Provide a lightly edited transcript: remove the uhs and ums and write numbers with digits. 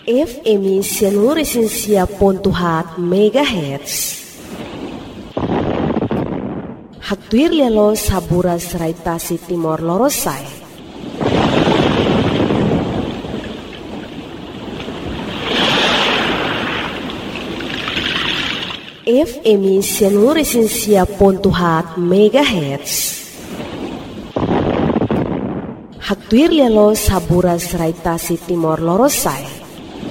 FM 106.4 MHz. Hatuir lelo saburas raitasi Timor Lorosai. FM 106.4 MHz. Hatuir lelo saburas raitasi Timor Lorosai.